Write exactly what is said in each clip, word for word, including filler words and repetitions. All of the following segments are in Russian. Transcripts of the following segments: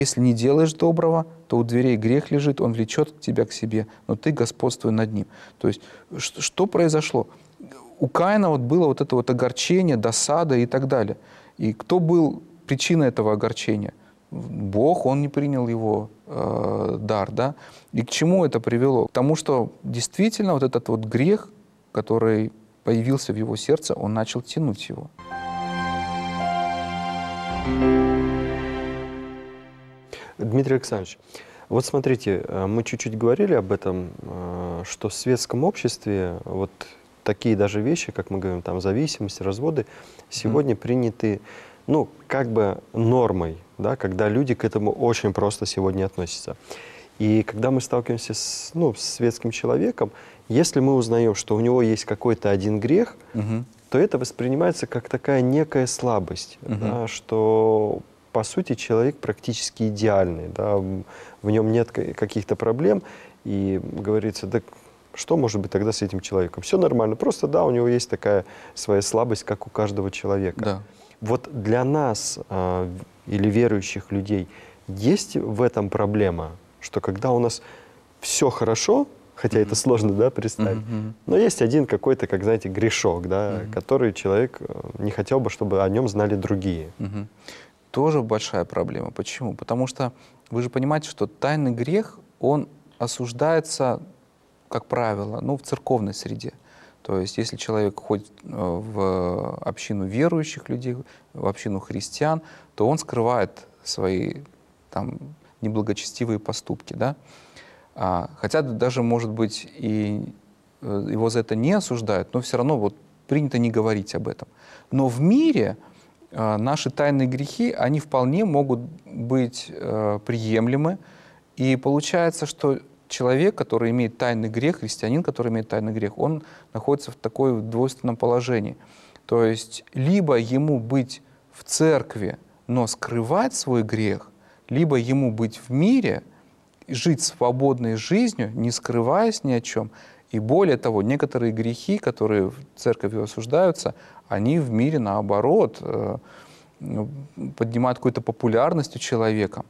Если не делаешь доброго, то у дверей грех лежит, он влечет тебя к себе, но ты господствуй над ним. То есть ш- что произошло? У Каина вот было вот это вот огорчение, досада и так далее. И кто был причиной этого огорчения? Бог, он не принял его э, дар, да? И к чему это привело? К тому, что действительно вот этот вот грех, который появился в его сердце, он начал тянуть его. Дмитрий Александрович, вот смотрите, э, мы чуть-чуть говорили об этом, э, что в светском обществе вот такие даже вещи, как мы говорим, там зависимости, разводы, сегодня приняты, ну, как бы нормой, да, когда люди к этому очень просто сегодня относятся. И когда мы сталкиваемся с, ну, с светским человеком, если мы узнаем, что у него есть какой-то один грех, Мгм. то это воспринимается как такая некая слабость, Мгм. да, что, по сути, человек практически идеальный, да, в в нем нет ка- каких-то проблем, и говорится, да что может быть тогда с этим человеком? Все нормально, просто, да, у него есть такая своя слабость, как у каждого человека. Да. Вот для нас а, в- или верующих людей есть в этом проблема, что когда у нас все хорошо, хотя это сложно, да, представить, Мгм. но есть один какой-то, как знаете, грешок, да, Мгм. который человек э, не хотел бы, чтобы о нем знали другие. Мгм. Тоже большая проблема. Почему? Потому что вы же понимаете, что тайный грех, он осуждается, как правило, ну, в церковной среде. То есть если человек ходит э, в общину верующих людей, в общину христиан, то он скрывает свои там неблагочестивые поступки, да? А, хотя даже, может быть, и э, его за это не осуждают, но все равно вот принято не говорить об этом. Но в мире э, наши тайные грехи, они вполне могут быть э, приемлемы. И получается, что человек, который имеет тайный грех, христианин, который имеет тайный грех, он находится в такой двойственном положении. То есть либо ему быть в церкви, но скрывать свой грех, либо ему быть в мире, жить свободной жизнью, не скрываясь ни о чем. И более того, некоторые грехи, которые в церковью осуждаются, они в мире, наоборот, э, ну, поднимают какую-то популярность у человека.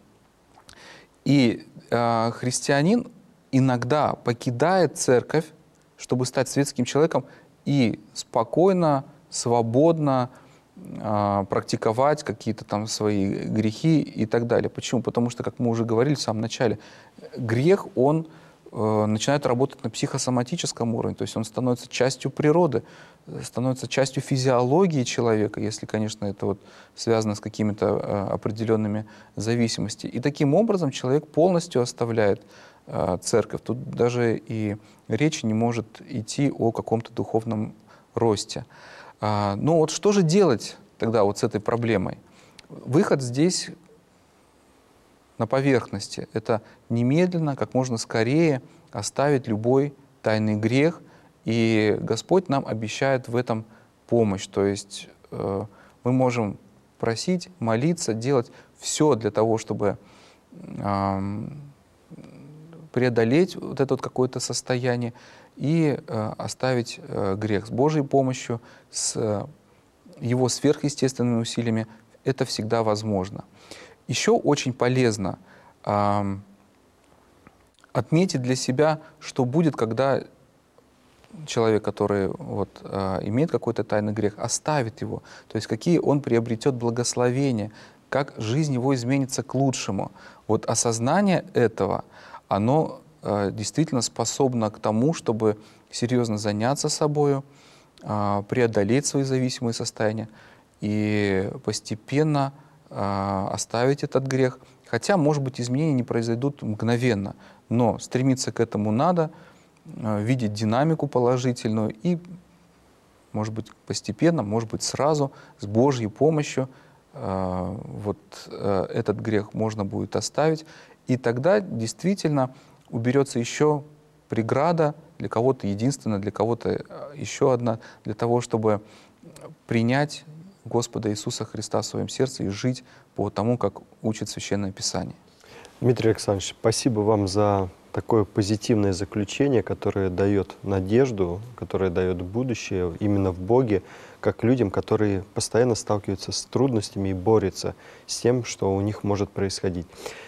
И э, христианин иногда покидает церковь, чтобы стать светским человеком и спокойно, свободно э, практиковать какие-то там свои грехи и так далее. Почему? Потому что, как мы уже говорили в самом начале, грех, он э, начинает работать на психосоматическом уровне, то есть он становится частью природы, э, становится частью физиологии человека, если, конечно, это вот связано с какими-то э, определенными зависимостями. И таким образом человек полностью оставляет э, церковь. Тут даже и речи не может идти о каком-то духовном росте. А, ну вот что же делать тогда вот с этой проблемой? Выход здесь на поверхности. Это немедленно, как можно скорее оставить любой тайный грех. И Господь нам обещает в этом помощь. То есть э, мы можем просить, молиться, делать все для того, чтобы э, преодолеть вот это вот какое-то состояние и э, оставить э, грех. С Божьей помощью, с э, Его сверхъестественными усилиями это всегда возможно. Еще очень полезно э, отметить для себя, что будет, когда человек, который вот, э, имеет какой-то тайный грех, оставит его. То есть какие он приобретет благословения, как жизнь его изменится к лучшему. Вот осознание этого, оно э, действительно способно к тому, чтобы серьезно заняться собой, э, преодолеть свои зависимые состояния и постепенно э, оставить этот грех. Хотя, может быть, изменения не произойдут мгновенно, но стремиться к этому надо, э, видеть динамику положительную и, может быть, постепенно, может быть, сразу, с Божьей помощью э, вот э, этот грех можно будет оставить. И тогда действительно уберется еще преграда, для кого-то единственная, для кого-то э, еще одна, для того, чтобы принять Господа Иисуса Христа в своем сердце и жить по тому, как учит Священное Писание. Дмитрий Александрович, спасибо вам за такое позитивное заключение, которое дает надежду, которое дает будущее именно в Боге, как людям, которые постоянно сталкиваются с трудностями и борются с тем, что у них может происходить.